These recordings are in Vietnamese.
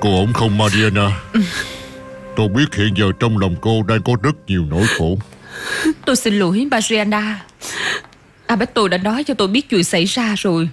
Cô ổn không Mariana? Tôi biết hiện giờ trong lòng cô đang có rất nhiều nỗi khổ. Tôi xin lỗi Mariana. Alberto đã nói cho tôi biết chuyện xảy ra rồi.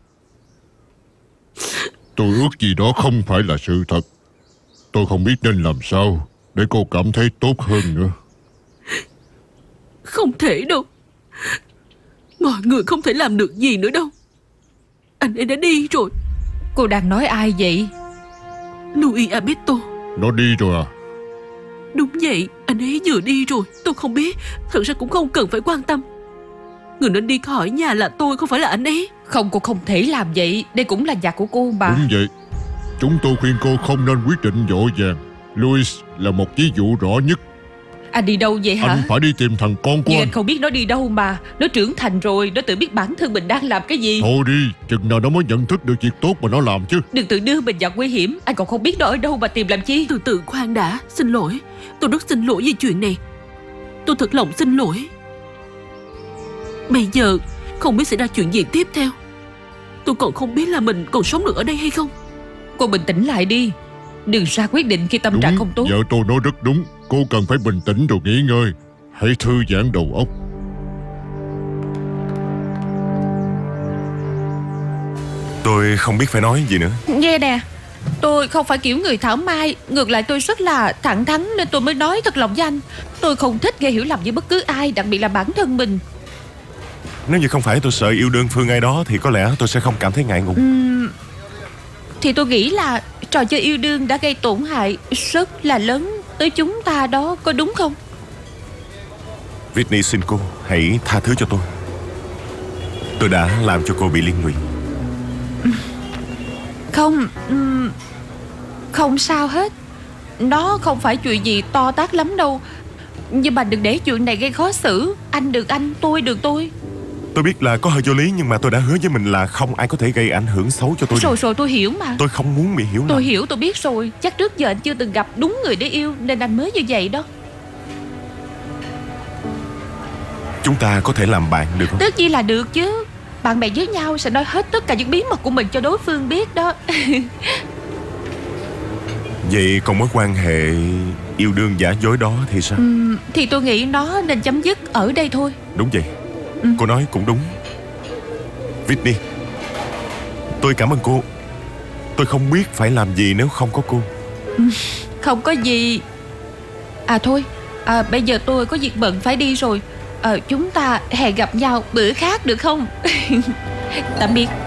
Tôi ước gì đó không phải là sự thật. Tôi không biết nên làm sao để cô cảm thấy tốt hơn nữa. Không thể đâu. Mọi người không thể làm được gì nữa đâu. Anh ấy đã đi rồi. Cô đang nói ai vậy? Luis Alberto. Nó đi rồi à? Đúng vậy, anh ấy vừa đi rồi. Tôi không biết. Thật ra cũng không cần phải quan tâm. Người nên đi khỏi nhà là tôi, không phải là anh ấy. Không, cô không thể làm vậy. Đây cũng là nhà của cô mà. Đúng vậy. Chúng tôi khuyên cô không nên quyết định vội vàng. Luis là một ví dụ rõ nhất. Anh đi đâu vậy hả? Anh phải đi tìm thằng con của Nhưng anh. anh không biết nó đi đâu mà. Nó trưởng thành rồi. Nó tự biết bản thân mình đang làm cái gì. Thôi đi, chừng nào nó mới nhận thức được việc tốt mà nó làm chứ. Đừng tự đưa mình vào nguy hiểm. Anh còn không biết nó ở đâu mà tìm làm chi. Từ từ khoan đã. Xin lỗi. Tôi rất xin lỗi vì chuyện này. Tôi thật lòng xin lỗi. Bây giờ không biết xảy ra chuyện gì tiếp theo. Tôi còn không biết là mình còn sống được ở đây hay không. Cô bình tĩnh lại đi. Đừng ra quyết định khi tâm trạng không tốt. Vợ tôi nói rất đúng. Cô cần phải bình tĩnh rồi nghỉ ngơi. Hãy thư giãn đầu óc. Tôi không biết phải nói gì nữa. Nghe nè, tôi không phải kiểu người thảo mai. Ngược lại tôi rất là thẳng thắn, nên tôi mới nói thật lòng với anh. Tôi không thích gây hiểu lầm với bất cứ ai, đặc biệt là bản thân mình. Nếu như không phải tôi sợ yêu đơn phương ai đó thì có lẽ tôi sẽ không cảm thấy ngại ngùng. Thì tôi nghĩ là trò chơi yêu đương đã gây tổn hại rất là lớn tới chúng ta đó, có đúng không? Whitney, xin cô hãy tha thứ cho tôi. Tôi đã làm cho cô bị liên lụy. Không, không sao hết. Nó không phải chuyện gì to tát lắm đâu. Nhưng mà đừng để chuyện này gây khó xử. Anh được anh, tôi được tôi. Tôi biết là có hơi vô lý, nhưng mà tôi đã hứa với mình là không ai có thể gây ảnh hưởng xấu cho tôi. Rồi tôi hiểu mà. Tôi không muốn bị hiểu lầm. Tôi hiểu, tôi biết rồi. Chắc trước giờ anh chưa từng gặp đúng người để yêu, nên anh mới như vậy đó. Chúng ta có thể làm bạn được không? Tất nhiên là được chứ. Bạn bè với nhau sẽ nói hết tất cả những bí mật của mình cho đối phương biết đó. Vậy còn mối quan hệ yêu đương giả dối đó thì sao? Thì tôi nghĩ nó nên chấm dứt ở đây thôi. Đúng vậy. Cô nói cũng đúng. Whitney, tôi cảm ơn cô. Tôi không biết phải làm gì nếu không có cô. Không có gì. À thôi, bây giờ tôi có việc bận phải đi rồi. Chúng ta hẹn gặp nhau bữa khác được không? Tạm biệt.